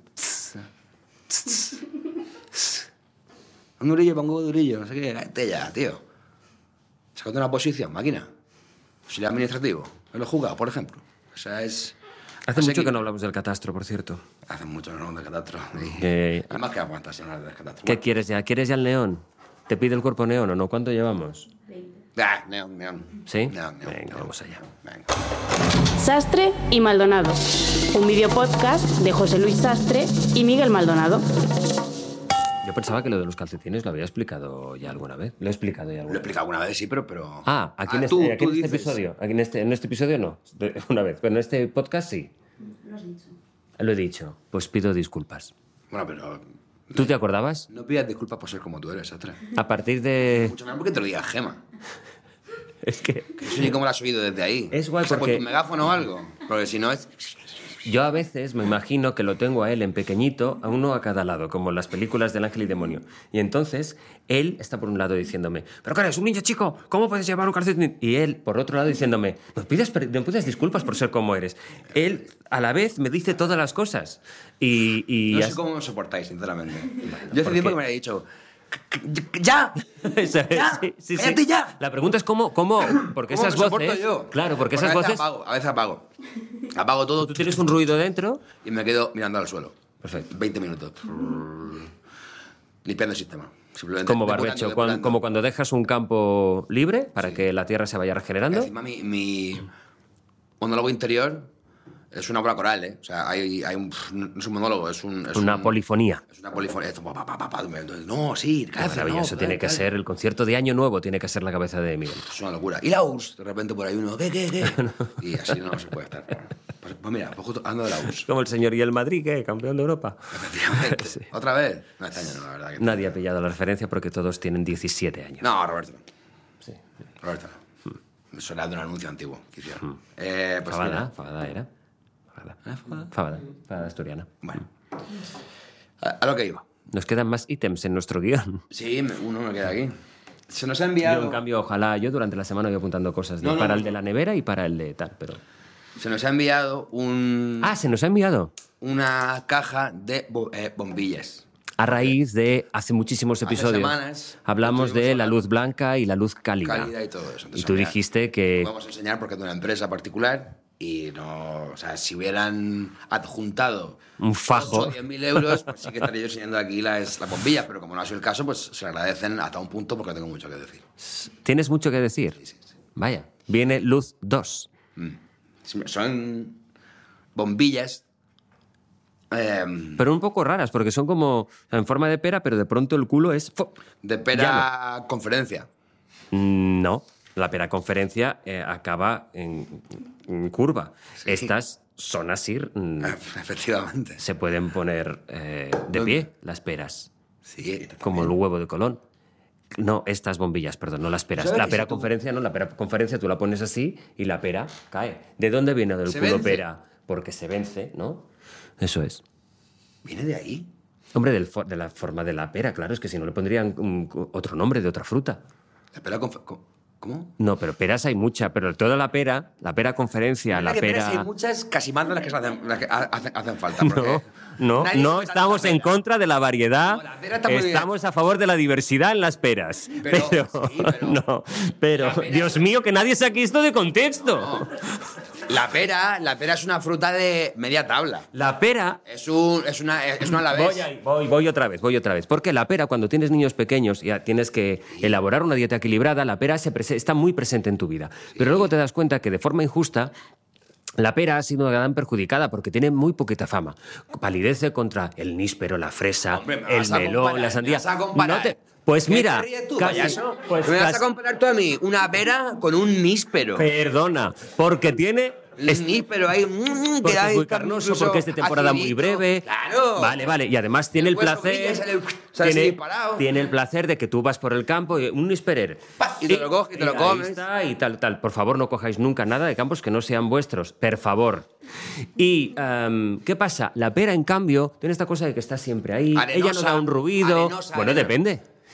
Speaker 3: Un durillo, pongo un durillo, no sé qué. Este ya, tío. Sacando una posición, máquina. Auxiliar administrativo. En los juzgados, por ejemplo. O sea, es...
Speaker 2: Hace mucho que... que no hablamos del catastro, por cierto.
Speaker 3: Hace mucho que no hablamos del catastro.
Speaker 2: Que...
Speaker 3: Además que aguantas sin hablar del catastro.
Speaker 2: ¿Qué
Speaker 3: bueno.
Speaker 2: quieres ya? ¿Quieres ya el neón? ¿Te pide el cuerpo neón o no? ¿Cuánto llevamos?
Speaker 3: Ah, neón, neón.
Speaker 2: ¿Sí?
Speaker 3: Neón, neón,
Speaker 2: Venga,
Speaker 3: neón.
Speaker 2: vamos allá.
Speaker 3: Venga.
Speaker 4: Sastre y Maldonado. Un videopodcast de José Luis Sastre y Miguel Maldonado.
Speaker 2: Yo pensaba que lo de los calcetines lo había explicado ya alguna vez. Lo he explicado ya alguna
Speaker 3: Lo he
Speaker 2: vez.
Speaker 3: explicado alguna vez, sí, pero... pero...
Speaker 2: Ah, aquí
Speaker 3: Ah,
Speaker 2: en este,
Speaker 3: tú-
Speaker 2: aquí
Speaker 3: tú
Speaker 2: en este
Speaker 3: dices.
Speaker 2: episodio. Aquí en, este, en este episodio no. De- Una vez. Pero en este podcast sí.
Speaker 4: Lo has dicho.
Speaker 2: Lo he dicho. Pues pido disculpas.
Speaker 3: Bueno, pero...
Speaker 2: ¿Tú te acordabas?
Speaker 3: No pidas disculpas por ser como tú eres, Sastre.
Speaker 2: A partir de...
Speaker 3: Mucho menos porque te lo diga Gema.
Speaker 2: Es que
Speaker 3: Que eso ni cómo lo has oído desde ahí.
Speaker 2: Es guay
Speaker 3: O sea,
Speaker 2: porque-
Speaker 3: con tu megáfono o algo. Porque si no es...
Speaker 2: yo a veces me imagino que lo tengo a él en pequeñito, a uno a cada lado, como en las películas del ángel y demonio. Y entonces él está por un lado diciéndome, ¿pero qué eres, un niño chico? ¿Cómo puedes llevar un calcetín? Y él por otro lado diciéndome, no pidas, per- no pidas disculpas por ser como eres. Él a la vez me dice todas las cosas. Y, y
Speaker 3: No
Speaker 2: as-
Speaker 3: sé cómo os soportáis, sinceramente. Yo hace
Speaker 2: ¿por
Speaker 3: tiempo
Speaker 2: qué?
Speaker 3: que me había dicho... ¡Ya!
Speaker 2: Eso es,
Speaker 3: ¡Ya!
Speaker 2: sí, sí, sí.
Speaker 3: ¡Cállate ya!
Speaker 2: La pregunta es cómo, cómo porque
Speaker 3: ¿Cómo
Speaker 2: esas
Speaker 3: me soporto
Speaker 2: voces...
Speaker 3: yo?
Speaker 2: Claro, porque
Speaker 3: Pues
Speaker 2: esas
Speaker 3: a veces
Speaker 2: voces...
Speaker 3: apago, a veces apago. Apago todo
Speaker 2: Tú tienes un ruido dentro...
Speaker 3: y me quedo mirando al suelo.
Speaker 2: Perfecto.
Speaker 3: veinte minutos. Limpiando el sistema. Simplemente
Speaker 2: Como
Speaker 3: depurando,
Speaker 2: barbecho,
Speaker 3: depurando.
Speaker 2: cuan- como cuando dejas un campo libre para que la tierra se vaya regenerando.
Speaker 3: Encima mi, mi monólogo interior es una obra coral, ¿eh? O sea, hay, hay un, no es un monólogo, es, un, es
Speaker 2: Una
Speaker 3: un-
Speaker 2: polifonía.
Speaker 3: Es una polifonía. Esto, pa, pa, pa, pa, pa, no, sí,
Speaker 2: Qué
Speaker 3: cállate,
Speaker 2: maravilloso,
Speaker 3: no,
Speaker 2: tiene que
Speaker 3: cállate.
Speaker 2: ser el concierto de Año Nuevo, tiene que ser la cabeza de Miguel.
Speaker 3: Es una locura. Y la U R S S, de repente por ahí uno, ¿qué, qué, qué? Y así no se puede estar. Pues, pues mira, pues justo hablando de la U R S S.
Speaker 2: Como el señor y el Madrid, ¿qué? Campeón de Europa.
Speaker 3: Efectivamente.
Speaker 2: Sí.
Speaker 3: ¿Otra vez? No, este año no, la verdad. Que...
Speaker 2: Nadie ha pillado la referencia porque todos tienen diecisiete años.
Speaker 3: No, Roberto.
Speaker 2: Sí.
Speaker 3: Roberto. Me suena de un anuncio antiguo que hicieron. Eh, pues
Speaker 2: Fabada,
Speaker 3: mira.
Speaker 2: Fabada era. Fabada.
Speaker 3: ¿Eh, Fabada?
Speaker 2: Fabada, Fabada asturiana.
Speaker 3: Bueno. A, a lo que iba.
Speaker 2: Nos quedan más ítems en nuestro guión.
Speaker 3: Sí, me- uno me queda aquí. Se nos ha
Speaker 2: Yo,
Speaker 3: enviado...
Speaker 2: en cambio, ojalá, yo durante la semana voy apuntando cosas de-
Speaker 3: No, no,
Speaker 2: para
Speaker 3: no.
Speaker 2: el de la nevera y para el de tal, pero...
Speaker 3: Se nos ha enviado un,
Speaker 2: Ah, se nos ha enviado.
Speaker 3: una caja de bo- eh, bombillas.
Speaker 2: A raíz de hace muchísimos
Speaker 3: Hace
Speaker 2: episodios.
Speaker 3: semanas
Speaker 2: hablamos de
Speaker 3: estuvimos
Speaker 2: la
Speaker 3: hablando-
Speaker 2: luz blanca y la luz cálida.
Speaker 3: Cálida y todo eso. Entonces,
Speaker 2: y tú
Speaker 3: mira,
Speaker 2: dijiste que...
Speaker 3: Lo vamos a enseñar porque es de una empresa particular y no... O sea, si hubieran adjuntado...
Speaker 2: Un fajo.
Speaker 3: ocho o diez mil euros, pues sí que estaría yo enseñando aquí las, las bombillas, pero como no ha sido el caso, pues se agradecen hasta un punto porque tengo mucho que decir.
Speaker 2: ¿Tienes mucho que decir?
Speaker 3: Sí, sí, sí.
Speaker 2: Vaya, viene luz dos.
Speaker 3: Son bombillas... eh,
Speaker 2: Pero un poco raras, porque son como en forma de pera, pero de pronto el culo es... ¡fo!
Speaker 3: de pera conferencia.
Speaker 2: Mm, No, la pera conferencia eh, acaba en, en curva. Estas son así, mm,
Speaker 3: Efectivamente.
Speaker 2: se pueden poner eh, de
Speaker 3: ¿Dónde?
Speaker 2: pie las peras,
Speaker 3: Sí.
Speaker 2: como el huevo de Colón. No, estas bombillas, perdón, no las peras.
Speaker 3: ¿Sabes
Speaker 2: La
Speaker 3: que
Speaker 2: pera
Speaker 3: si tú-
Speaker 2: conferencia no, la pera conferencia tú la pones así y la pera cae. ¿De dónde viene del
Speaker 3: Se
Speaker 2: culo
Speaker 3: vence.
Speaker 2: pera? Porque se vence, ¿no? Eso es.
Speaker 3: ¿Viene de ahí?
Speaker 2: Hombre, del fo- de la forma de la pera, claro, es que si no le pondrían un- otro nombre de otra fruta.
Speaker 3: La pera confer... ¿Cómo?
Speaker 2: No, pero peras hay mucha, pero toda la pera, la pera conferencia, la
Speaker 3: que peras
Speaker 2: pera...
Speaker 3: hay muchas, casi más de las que, se hacen, las que ha- hacen, hacen falta. porque
Speaker 2: No, no,
Speaker 3: nadie
Speaker 2: no
Speaker 3: se
Speaker 2: estamos
Speaker 3: trata de
Speaker 2: en
Speaker 3: pera.
Speaker 2: contra de la variedad,
Speaker 3: No, la pera está muy bien.
Speaker 2: estamos a favor de la diversidad en las peras.
Speaker 3: Pero- sí, pero-
Speaker 2: no, pero,
Speaker 3: La pera-
Speaker 2: Dios mío, que nadie saque esto de contexto.
Speaker 3: La pera, la pera es una fruta de media tabla.
Speaker 2: La pera...
Speaker 3: Es, un, es una es una alavés.
Speaker 2: Voy, ahí, voy, voy otra vez, voy otra vez. Porque la pera, cuando tienes niños pequeños y tienes que elaborar una dieta equilibrada, la pera se prese- está muy presente en tu vida. Pero luego te das cuenta que de forma injusta la pera ha sido una gran perjudicada porque tiene muy poquita fama. Palidece contra el níspero, la fresa,
Speaker 3: Hombre, me
Speaker 2: el
Speaker 3: vas a
Speaker 2: melón,
Speaker 3: comparar,
Speaker 2: la sandía.
Speaker 3: me vas a comparar.
Speaker 2: No te- Pues
Speaker 3: ¿Qué
Speaker 2: mira,
Speaker 3: te ríes tú,
Speaker 2: casi-
Speaker 3: payaso?
Speaker 2: pues
Speaker 3: me vas
Speaker 2: casi-
Speaker 3: a comparar tú a mí una pera con un níspero.
Speaker 2: Perdona, porque tiene...
Speaker 3: El níspero ahí... mm,
Speaker 2: Porque
Speaker 3: que
Speaker 2: es
Speaker 3: hay
Speaker 2: muy carnoso,
Speaker 3: incluso
Speaker 2: porque es de temporada muy
Speaker 3: acidito.
Speaker 2: breve.
Speaker 3: Claro.
Speaker 2: Vale, vale. Y además tiene el
Speaker 3: El hueso
Speaker 2: placer.
Speaker 3: brilla, sale- sale así
Speaker 2: tiene,
Speaker 3: disparado.
Speaker 2: tiene el placer de que tú vas por el campo y un nisperer.
Speaker 3: Pa, y te lo coges y te lo
Speaker 2: ahí
Speaker 3: comes.
Speaker 2: está, y tal, tal. Por favor, no cojáis nunca nada de campos que no sean vuestros. Por favor. Y, em, ¿qué pasa? La pera, en cambio, tiene esta cosa de que está siempre ahí.
Speaker 3: Arenosa,
Speaker 2: Ella no da un ruido.
Speaker 3: arenosa,
Speaker 2: bueno,
Speaker 3: arenosa.
Speaker 2: depende.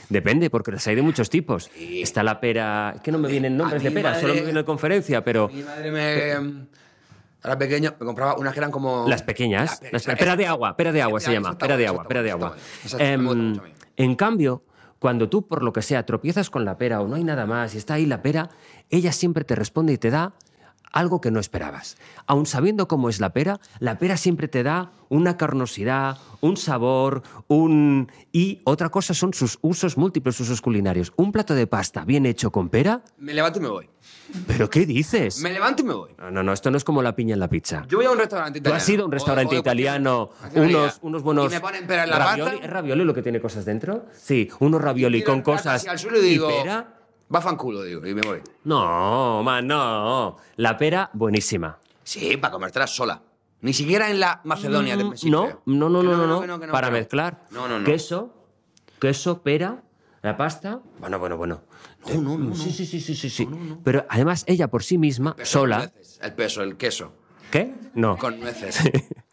Speaker 2: Depende, porque las hay de muchos tipos.
Speaker 3: Sí.
Speaker 2: Está la pera... Es que no me vienen nombres
Speaker 3: A
Speaker 2: de
Speaker 3: mi
Speaker 2: pera,
Speaker 3: madre-
Speaker 2: solo me viene en conferencia, pero...
Speaker 3: Mi madre me... Era pequeño, me compraba unas que eran como...
Speaker 2: Las pequeñas.
Speaker 3: La pera,
Speaker 2: Las-
Speaker 3: esa-
Speaker 2: pera de agua, pera de agua
Speaker 3: esa-
Speaker 2: se
Speaker 3: esa
Speaker 2: llama.
Speaker 3: está
Speaker 2: Pera de
Speaker 3: buena,
Speaker 2: agua,
Speaker 3: esa
Speaker 2: pera de
Speaker 3: está
Speaker 2: agua.
Speaker 3: buena, esa está
Speaker 2: Em,
Speaker 3: buena, me gusta mucho a mí.
Speaker 2: en cambio, cuando tú, por lo que sea, tropiezas con la pera o no hay nada más y está ahí la pera, ella siempre te responde y te da algo que no esperabas. Aun sabiendo cómo es la pera, la pera siempre te da una carnosidad, un sabor, un... Y otra cosa son sus usos múltiples, usos culinarios. Un plato de pasta bien hecho con pera...
Speaker 3: Me levanto y me voy.
Speaker 2: ¿Pero qué dices?
Speaker 3: Me levanto y me voy.
Speaker 2: No, no, no, esto no es como la piña en la pizza.
Speaker 3: Yo voy a un restaurante
Speaker 2: Tú
Speaker 3: italiano.
Speaker 2: has ido a un restaurante
Speaker 3: O- o de cualquier
Speaker 2: italiano,
Speaker 3: nacionalidad.
Speaker 2: unos, unos buenos...
Speaker 3: Y me ponen pera en la
Speaker 2: ravioli.
Speaker 3: pasta.
Speaker 2: ¿Es ravioli lo que tiene cosas dentro? Sí, unos ravioli
Speaker 3: Tiro
Speaker 2: con
Speaker 3: el plato
Speaker 2: cosas
Speaker 3: hacia el suelo y digo,
Speaker 2: pera.
Speaker 3: va fanculo, digo, y me voy.
Speaker 2: No, man, no. La pera, buenísima.
Speaker 3: Sí, para comértela sola. Ni siquiera en la Macedonia del principio.
Speaker 2: No, no, no,
Speaker 3: Que
Speaker 2: no, no, no.
Speaker 3: que que
Speaker 2: Para
Speaker 3: que no.
Speaker 2: mezclar.
Speaker 3: No, no, no.
Speaker 2: Queso, queso, pera, la pasta. Bueno, bueno, bueno.
Speaker 3: No, no, no.
Speaker 2: Sí, sí, sí, sí, sí, sí. Pero además ella por sí misma,
Speaker 3: Peso
Speaker 2: sola...
Speaker 3: con nueces. El peso, el queso.
Speaker 2: ¿Qué? No.
Speaker 3: Con nueces.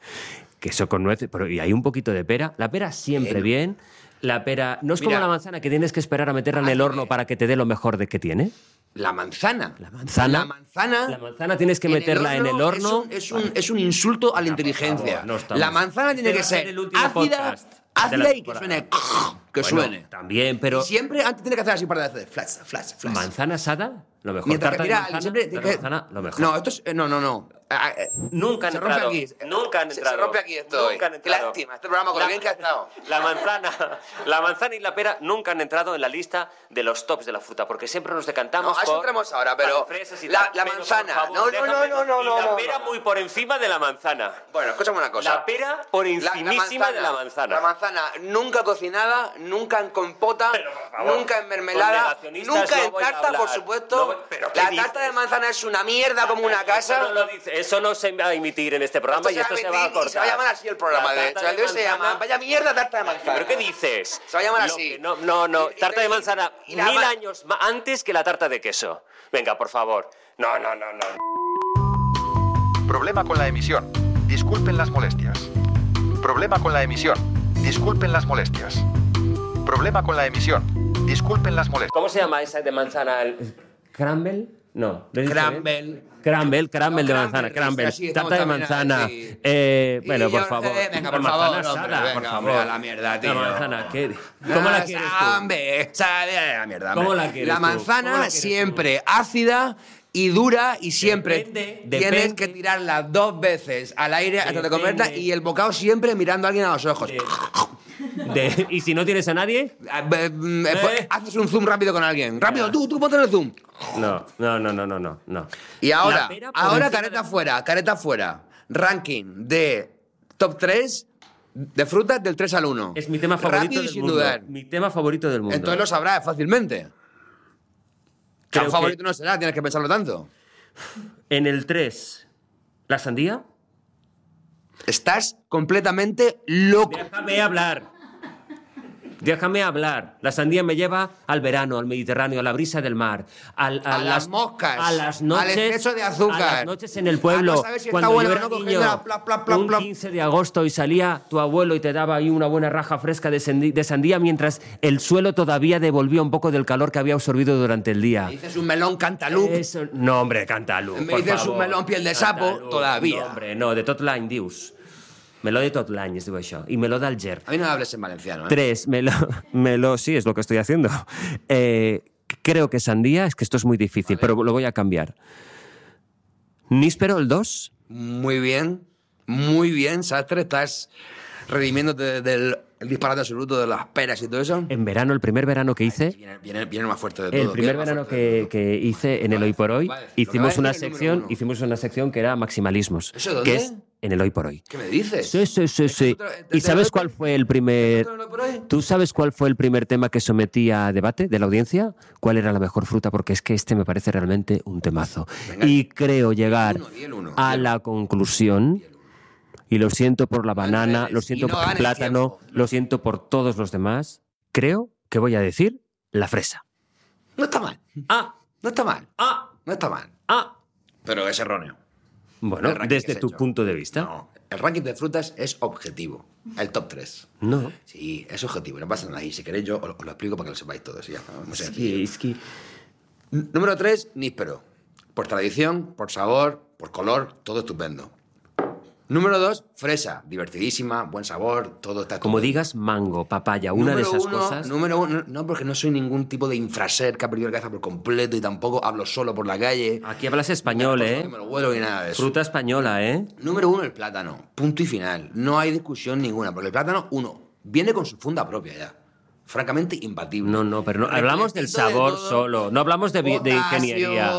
Speaker 2: Queso con nueces, pero y hay un poquito de pera. La pera siempre bien. La pera no es
Speaker 3: Mira.
Speaker 2: como la manzana que tienes que esperar a meterla en el
Speaker 3: Hazme-
Speaker 2: horno para que te dé lo mejor de que tiene.
Speaker 3: La manzana.
Speaker 2: La manzana.
Speaker 3: La manzana.
Speaker 2: La manzana tienes que meterla en el horno.
Speaker 3: Es un, es un, es un insulto a la inteligencia.
Speaker 2: favor, no estamos-
Speaker 3: La manzana tiene
Speaker 2: Este
Speaker 3: que
Speaker 2: va a ser
Speaker 3: ser
Speaker 2: el último
Speaker 3: ácida,
Speaker 2: podcast de la
Speaker 3: ácida y que
Speaker 2: temporada.
Speaker 3: suene. Que
Speaker 2: Bueno,
Speaker 3: suene.
Speaker 2: También, pero
Speaker 3: Y siempre antes tiene que hacer así un par de veces. Flash, flash, flash.
Speaker 2: manzana asada, lo mejor.
Speaker 3: Mientras que
Speaker 2: Tarta de
Speaker 3: mira,
Speaker 2: manzana,
Speaker 3: siempre
Speaker 2: tarta
Speaker 3: que-
Speaker 2: de manzana, lo mejor.
Speaker 3: No, esto es. No, no, no. Ah, eh,
Speaker 2: Nunca han
Speaker 3: se rompe
Speaker 2: entrado.
Speaker 3: aquí.
Speaker 2: Nunca han
Speaker 3: Se-
Speaker 2: entrado.
Speaker 3: Se rompe aquí esto. hoy.
Speaker 2: Nunca han
Speaker 3: Qué
Speaker 2: entrado.
Speaker 3: lástima. Este programa con lo
Speaker 2: La-
Speaker 3: bien que ha estado.
Speaker 2: La manzana, la manzana y la pera nunca han entrado en la lista de los tops de la fruta, porque siempre nos decantamos
Speaker 3: No, a eso
Speaker 2: por
Speaker 3: entramos ahora, pero
Speaker 2: las fresas y
Speaker 3: la-
Speaker 2: tal.
Speaker 3: la
Speaker 2: Pero,
Speaker 3: manzana.
Speaker 2: por favor,
Speaker 3: No, no,
Speaker 2: déjame-
Speaker 3: no, no,
Speaker 2: y
Speaker 3: no,
Speaker 2: la
Speaker 3: no,
Speaker 2: pera
Speaker 3: no.
Speaker 2: muy por encima de la manzana.
Speaker 3: Bueno, escúchame una cosa.
Speaker 2: La pera por
Speaker 3: La-
Speaker 2: encimísima de la manzana.
Speaker 3: La manzana nunca cocinada, nunca en compota,
Speaker 2: Pero, por favor,
Speaker 3: nunca en
Speaker 2: con
Speaker 3: mermelada,
Speaker 2: negacionistas
Speaker 3: nunca
Speaker 2: no
Speaker 3: en
Speaker 2: voy a
Speaker 3: tarta,
Speaker 2: hablar.
Speaker 3: por supuesto.
Speaker 2: No voy- ¿pero qué
Speaker 3: la
Speaker 2: dices?
Speaker 3: tarta de manzana es una mierda como una casa.
Speaker 2: Eso no, lo dice- eso no se va a emitir en este programa y esto se va a
Speaker 3: emitir
Speaker 2: cortar.
Speaker 3: y se va a llamar así el programa,
Speaker 2: La
Speaker 3: de
Speaker 2: tarta
Speaker 3: hecho. El de hoy se
Speaker 2: manzana-
Speaker 3: llama Vaya mierda tarta de manzana.
Speaker 2: ¿Pero qué dices?
Speaker 3: Se va a llamar
Speaker 2: Lo
Speaker 3: así.
Speaker 2: que No, no, no.
Speaker 3: Y- y-
Speaker 2: Tarta de
Speaker 3: y-
Speaker 2: manzana
Speaker 3: y la
Speaker 2: mil
Speaker 3: ma-
Speaker 2: años ma- antes que la tarta de queso. Venga, por favor. No, no, no, no.
Speaker 5: Problema con la emisión. Disculpen las molestias. Problema con la emisión. Disculpen las molestias. Problema con la emisión. Disculpen las molestias.
Speaker 2: ¿Cómo se llama esa de manzana? ¿El- ¿Crumble? No. ¿lo he dicho bien?
Speaker 3: Crumble.
Speaker 2: Crumble, crumble
Speaker 3: No,
Speaker 2: de
Speaker 3: crumble,
Speaker 2: manzana, crumble.
Speaker 3: sí, estamos
Speaker 2: Tarta de
Speaker 3: también
Speaker 2: manzana.
Speaker 3: así.
Speaker 2: Eh, bueno,
Speaker 3: Y
Speaker 2: por
Speaker 3: yo-
Speaker 2: favor.
Speaker 3: eh, venga, por
Speaker 2: La
Speaker 3: favor,
Speaker 2: manzana
Speaker 3: hombre,
Speaker 2: asada,
Speaker 3: venga,
Speaker 2: por
Speaker 3: hombre,
Speaker 2: favor.
Speaker 3: a la mierda, tío.
Speaker 2: La manzana, ¿qué? ¿Cómo la quieres tú?
Speaker 3: Hombre, sabe a la mierda.
Speaker 2: ¿Cómo
Speaker 3: hombre.
Speaker 2: la quieres
Speaker 3: La
Speaker 2: tú? ¿Cómo la
Speaker 3: manzana
Speaker 2: quieres tú?
Speaker 3: siempre ácida y dura y siempre
Speaker 2: Depende,
Speaker 3: tienes
Speaker 2: depende.
Speaker 3: que tirarla dos veces al aire antes de
Speaker 2: Depende.
Speaker 3: comerla y el bocado siempre mirando a alguien a los ojos.
Speaker 2: De- de- ¿Y si no tienes a nadie?
Speaker 3: Ah, be- mm, eh, pues, Haces un zoom rápido con alguien. Rápido, tú, tú ponte en el zoom.
Speaker 2: No, no, no, no, no, no. no.
Speaker 3: Y ahora,
Speaker 2: La pera por
Speaker 3: ahora
Speaker 2: encima
Speaker 3: careta
Speaker 2: de-
Speaker 3: fuera, careta fuera. Ranking de top tres de frutas del tres al uno.
Speaker 2: Es mi tema favorito
Speaker 3: Rápido y
Speaker 2: del
Speaker 3: sin
Speaker 2: mundo.
Speaker 3: dudar.
Speaker 2: Mi tema favorito del mundo.
Speaker 3: Entonces lo sabrás fácilmente. Que
Speaker 2: Creo
Speaker 3: un favorito
Speaker 2: que-
Speaker 3: no será, tienes que pensarlo tanto.
Speaker 2: En el tres, ¿la sandía?
Speaker 3: Estás completamente loco.
Speaker 2: Déjame hablar. Déjame hablar. La sandía me lleva al verano, al Mediterráneo, a la brisa del mar, al-
Speaker 3: A las moscas,
Speaker 2: a las
Speaker 3: al
Speaker 2: noches,
Speaker 3: exceso de azúcar.
Speaker 2: a las noches en el pueblo.
Speaker 3: A no saber si está
Speaker 2: cuando
Speaker 3: bueno
Speaker 2: yo
Speaker 3: o
Speaker 2: era
Speaker 3: no,
Speaker 2: niño,
Speaker 3: cogiéndola, plap, plap, plap,
Speaker 2: un
Speaker 3: plap.
Speaker 2: quince de agosto y salía tu abuelo y te daba ahí una buena raja fresca de sandí- de sandía mientras el suelo todavía devolvía un poco del calor que había absorbido durante el día.
Speaker 3: Me dices un melón cantalup.
Speaker 2: Eso, no, hombre, Cantalú.
Speaker 3: Me
Speaker 2: por
Speaker 3: dices un
Speaker 2: favor.
Speaker 3: melón piel de sapo,
Speaker 2: Cantalú,
Speaker 3: todavía.
Speaker 2: No, hombre, no, de tot l'any, dius. Meló de tot l'any, es diu això. I meló d'Alger.
Speaker 3: A mí no me hables en valenciano, ¿eh?
Speaker 2: Tres, meló, meló, sí, es lo que estoy haciendo. Eh, creo que sandía, es que esto es muy difícil, pero lo voy a cambiar. Níspero, el dos.
Speaker 3: Muy bien, muy bien, Sastre. Estás redimiéndote del el disparate absoluto de las peras y todo eso.
Speaker 2: En verano, el primer verano que hice,
Speaker 3: Viene, viene, viene más fuerte de todo.
Speaker 2: el primer
Speaker 3: viene más
Speaker 2: verano
Speaker 3: fuerte de
Speaker 2: que,
Speaker 3: todo.
Speaker 2: que hice en el Hoy por Hoy,
Speaker 3: va a decir, lo que va
Speaker 2: hicimos
Speaker 3: a
Speaker 2: una
Speaker 3: decir el número
Speaker 2: sección,
Speaker 3: uno.
Speaker 2: hicimos una sección que era maximalismos.
Speaker 3: ¿Eso dónde?
Speaker 2: Que es en el Hoy por Hoy.
Speaker 3: ¿Qué me dices?
Speaker 2: Sí, sí, sí, sí.
Speaker 3: otro- te-
Speaker 2: ¿Y
Speaker 3: te-
Speaker 2: sabes
Speaker 3: te-
Speaker 2: cuál fue el primer...
Speaker 3: ¿Esto no lo por ahí?
Speaker 2: ¿Tú sabes cuál fue el primer tema que sometí a debate de la audiencia? ¿Cuál era la mejor fruta? Porque es que este me parece realmente un temazo.
Speaker 3: Venga,
Speaker 2: y creo llegar
Speaker 3: uno, di el uno,
Speaker 2: a
Speaker 3: di el
Speaker 2: la conclusión, y lo siento por la banana,
Speaker 3: ganes,
Speaker 2: lo siento
Speaker 3: y no
Speaker 2: por el
Speaker 3: ganes
Speaker 2: plátano,
Speaker 3: tiempo.
Speaker 2: lo siento por todos los demás, creo que voy a decir la fresa.
Speaker 3: No está mal.
Speaker 2: Ah,
Speaker 3: No está mal.
Speaker 2: ah,
Speaker 3: No está mal.
Speaker 2: ah.
Speaker 3: Pero es erróneo.
Speaker 2: Bueno,
Speaker 3: El ranking que
Speaker 2: desde
Speaker 3: has
Speaker 2: tu
Speaker 3: hecho.
Speaker 2: punto de vista.
Speaker 3: No, El ranking de frutas es objetivo. El top tres.
Speaker 2: No.
Speaker 3: Sí, es objetivo, no pasa nada. Y si queréis yo os, os lo explico para que lo sepáis todos. Y ya, ¿no? Muy
Speaker 2: Sí,
Speaker 3: sencillo.
Speaker 2: es que...
Speaker 3: N- Número tres, níspero. Por tradición, por sabor, por color, todo estupendo. Número dos, fresa. Divertidísima, buen sabor, todo está
Speaker 2: Como
Speaker 3: estupendo.
Speaker 2: digas mango, papaya, una de
Speaker 3: Número
Speaker 2: esas
Speaker 3: uno,
Speaker 2: cosas...
Speaker 3: Número uno, no, porque no soy ningún tipo de infraser que ha perdido la cabeza por completo y tampoco hablo solo por la calle.
Speaker 2: Aquí hablas español,
Speaker 3: Que
Speaker 2: ¿eh?
Speaker 3: me lo huelo ni nada de eso.
Speaker 2: Fruta española, ¿eh?
Speaker 3: Número uno, el plátano. Punto y final. No hay discusión ninguna, porque el plátano, uno, viene con su funda propia ya. Francamente imbatible.
Speaker 2: No, no, pero no, hablamos del
Speaker 3: Repletito de
Speaker 2: sabor
Speaker 3: todo.
Speaker 2: solo, no hablamos de, vi- de
Speaker 3: Potasio,
Speaker 2: ingeniería.